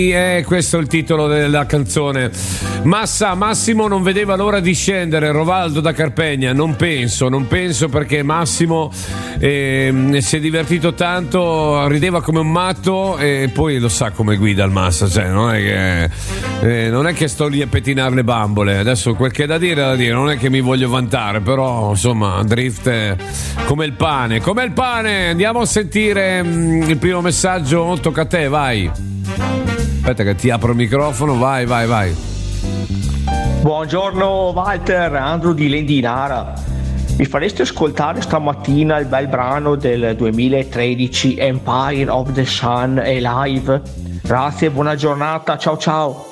Questo è il titolo della canzone. Massimo non vedeva l'ora di scendere. Rovaldo da Carpegna. Non penso perché Massimo si è divertito tanto, rideva come un matto e poi lo sa come guida il Massa, cioè non è che sto lì a pettinare le bambole. Adesso quel che è da dire, non è che mi voglio vantare, però insomma drift come il pane. Andiamo a sentire il primo messaggio. Tocca a te, vai. Aspetta che ti apro il microfono, vai. Buongiorno Walter, Andrew di Lendinara. Mi faresti ascoltare stamattina il bel brano del 2013 Empire of the Sun è live? Grazie, buona giornata, ciao.